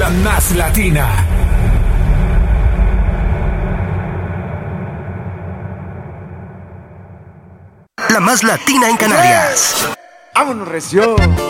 La más latina. La más latina en Canarias. ¡Vámonos, recio!